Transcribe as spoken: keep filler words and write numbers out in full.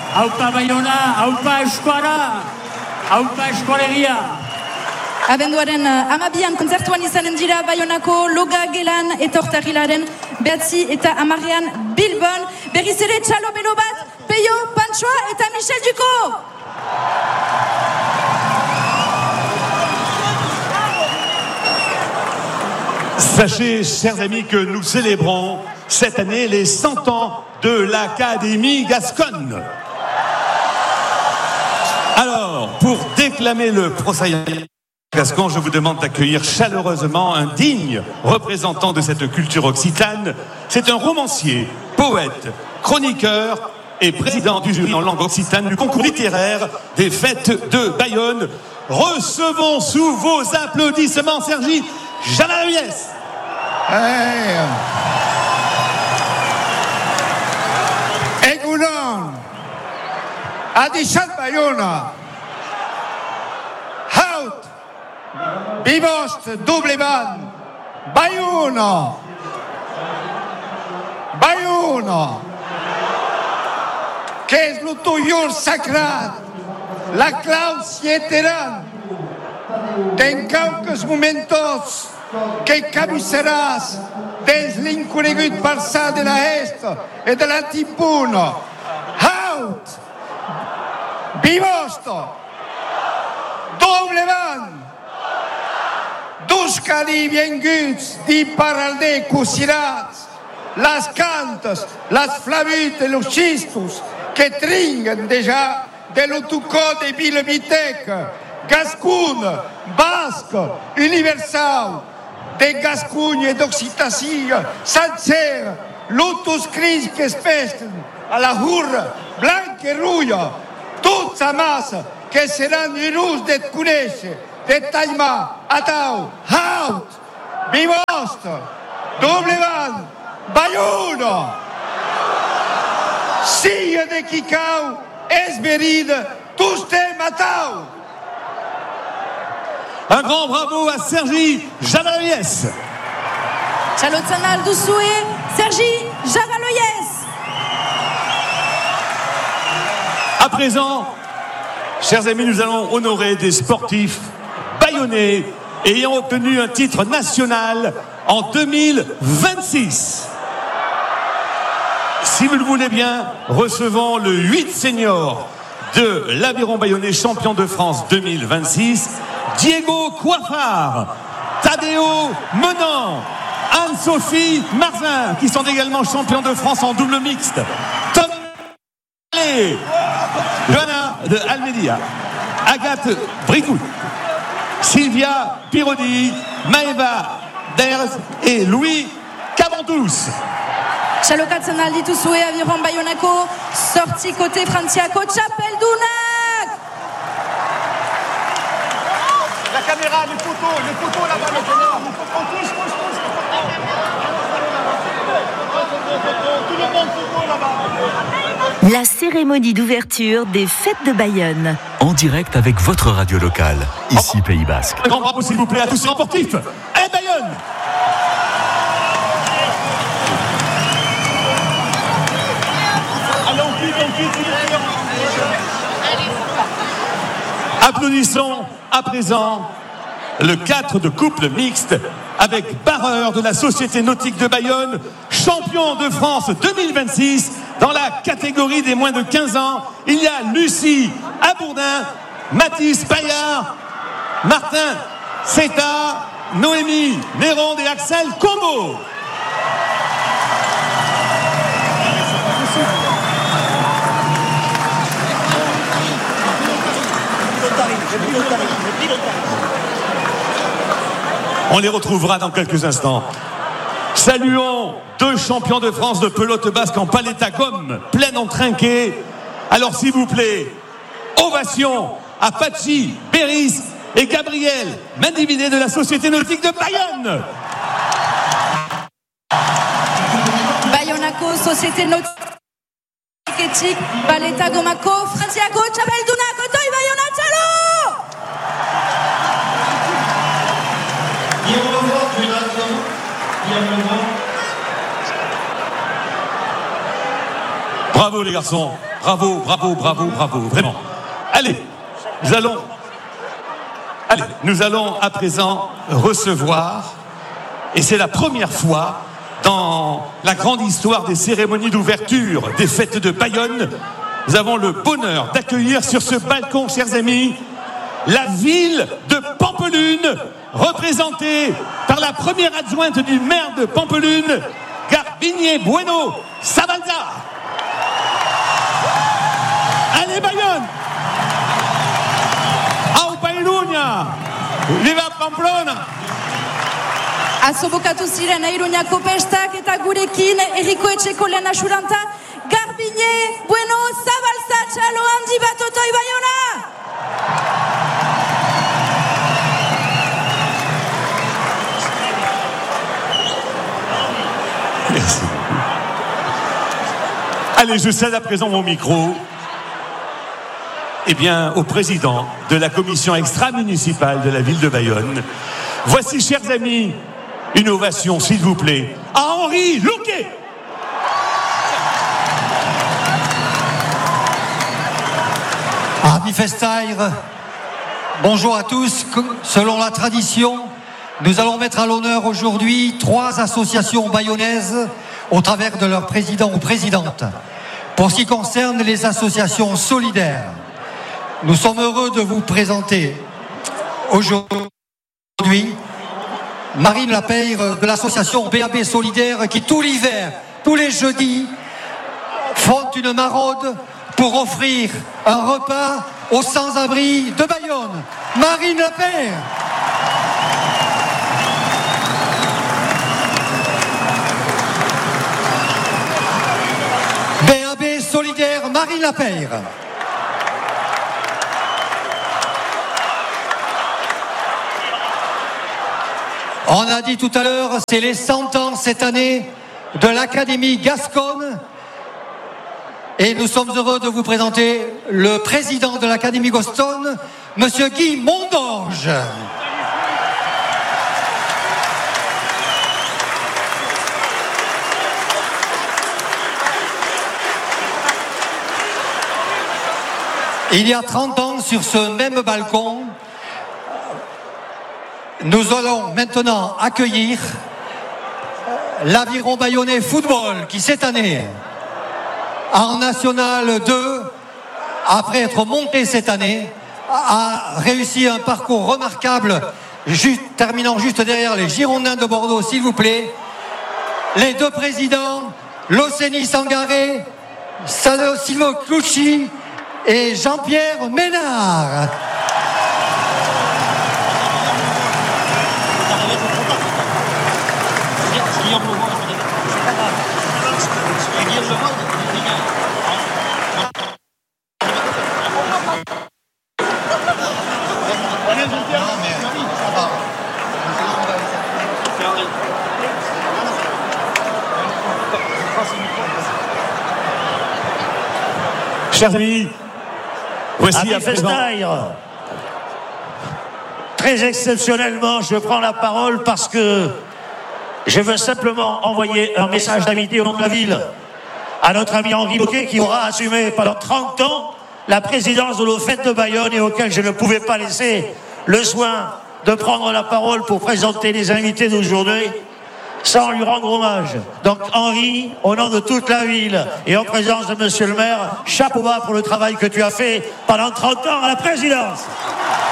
Aupa Bayona, aupa Eskuara, aupa Eskolegia. Abenduaren amabian kontzertuan izanen dira Baionako Loga Gelan eta Urtarrilaren behatzi eta hamarrean Bilbon. Berriz ere txalo belo bat, Peio, Pantsoa eta Michel Ducot. Sachez, chers amis, que nous célébrons cette année les cent ans de l'Académie gasconne. Alors, pour déclamer le procès gascon, je vous demande d'accueillir chaleureusement un digne représentant de cette culture occitane. C'est un romancier, poète, chroniqueur et président du jury en langue occitane du concours littéraire des fêtes de Bayonne. Recevons sous vos applaudissements Sergi Javaruyès. Hey. Egunon, Adichat Bayona, Haut, Bibost, Doubleman, Bayona, Bayona, qu'est le touillon sacré, la clause sieteran, den quelques momentos que cabusseràs des l'inconegut barçà de l'Est et de l'Antipuno. Haut, Bibosto, Doubleman, dus cali vienguts di paralde cusirats, las cantes, las flavutes et los xistos que tringuen déjà de l'autucó de Vilebitec, Gascun, Basque, Universal, de Gascugne et d'Occitasie, sencer, l'autos cris que espesten, a la hurra, blanc et rouille, toute sa masse, que seran irus de conèixer, de taïma, atau, haut, Bibost, Doubleman, Bayona, sigue de Kikau, esberide, tous te matau. Un grand bravo à Sergi Javaruyès. Txalotzanal duzue, Sergi Javaruyès. À présent, chers amis, nous allons honorer des sportifs bayonnais ayant obtenu un titre national en deux mille vingt-six. Si vous le voulez bien, recevons le huit senior de l'Aviron Bayonnais champion de France deux mille vingt-six, Diego Coiffard, Tadeo Menant, Anne-Sophie Marzin, qui sont également champions de France en double mixte, Tom Allé, Johanna de Almedia, Agathe Bricout, Sylvia Pirodi, Maëva Ders et Louis Cabantous. Txalokatzen aldituzue Aviron Bayonako, sorti côté Frantziako txapeldunak. La caméra, les photos, les photos là-bas, les photos. On touche, touche, touche. Tout le monde photo là-bas. La cérémonie d'ouverture des Fêtes de Bayonne. En direct avec votre radio locale, ici oh. Pays Basque. Un grand bravo s'il vous plaît à tous ces sportifs. Allez Bayonne! Applaudissons à présent le quatre de couple mixte avec barreur de la Société Nautique de Bayonne, champion de France deux mille vingt-six dans la catégorie des moins de quinze ans. Il y a Lucie Abourdin, Mathis Paillard, Martin Seta, Noémie Néronde et Axel Combo. On les retrouvera dans quelques instants. Saluons deux champions de France de pelote basque en paletta gomme, pleine en trinqué. Alors s'il vous plaît, ovation à Pachi, Béris et Gabriel Mendividet de la Société Nautique de Bayonne. Bayonako, Société Nautique, paletta gomako, Frantziako txapeldunak, otoi Bayona txalo! Bravo les garçons. Bravo, bravo, bravo, bravo, vraiment. Allez, nous allons, allez, nous allons à présent recevoir, et c'est la première fois dans la grande histoire des cérémonies d'ouverture des fêtes de Bayonne, nous avons le bonheur d'accueillir sur ce balcon, chers amis, la ville de Pampelune, représentée par la première adjointe du maire de Pampelune, Garbiñe Bueno Zabalza. Allez Bayonne! Au Pairuña! Viva Pamplona! Azobokatu ziren Iruñako pestak eta gurekin Erriko Etxeko lehen asuranta Garbiñe Bueno Zabalza txalo handi bat otoi Baiona! Merci. Allez, je cède à présent mon micro eh bien, au président de la commission extra-municipale de la ville de Bayonne. Voici, chers amis, une ovation, s'il vous plaît, à Henri Louquet. Ami Festaire, bonjour à tous. Selon la tradition, nous allons mettre à l'honneur aujourd'hui trois associations bayonnaises au travers de leur président ou présidente. Pour ce qui concerne les associations solidaires, nous sommes heureux de vous présenter aujourd'hui Marine Lapeyre de l'association B A B Solidaire qui tout l'hiver, tous les jeudis, font une maraude pour offrir un repas aux sans-abri de Bayonne. Marine Lapeyre. B A B Solidaire, Marine Lapeyre. On a dit tout à l'heure, c'est les cent ans cette année de l'Académie Gasconne. Et nous sommes heureux de vous présenter le président de l'Académie Gasconne, Monsieur Guy Mondorge. Il y a trente ans, sur ce même balcon, nous allons maintenant accueillir l'Aviron Bayonnais Football qui, cette année, en National deux, après être monté cette année, a réussi un parcours remarquable, juste, terminant juste derrière les Girondins de Bordeaux, s'il vous plaît. Les deux présidents, Loceni Sangaré, Silvo Clucci et Jean-Pierre Ménard. Chers amis, voici Ami à présent... Festaire, très exceptionnellement, je prends la parole parce que je veux simplement envoyer un message d'amitié au nom de la ville à notre ami Henri Louquet qui aura assumé pendant trente ans la présidence de nos fêtes de Bayonne et auquel je ne pouvais pas laisser le soin de prendre la parole pour présenter les invités d'aujourd'hui sans lui rendre hommage. Donc Henri, au nom de toute la ville et en présence de monsieur le maire, chapeau bas pour le travail que tu as fait pendant trente ans à la présidence.